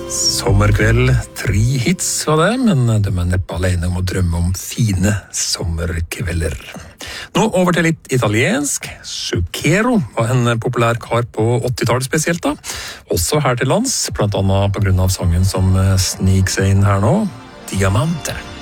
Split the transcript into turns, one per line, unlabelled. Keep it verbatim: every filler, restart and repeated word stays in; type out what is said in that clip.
Sommerkveld, tre hits var det, men de er neppe alene om å drømme om fine sommerkvelder. Nå over til litt italiensk. Zucchero var en populær kar på åttitallet spesielt da. Også her til lands, blant annet på grunn av sangen som sniker seg inn her nå, Diamante.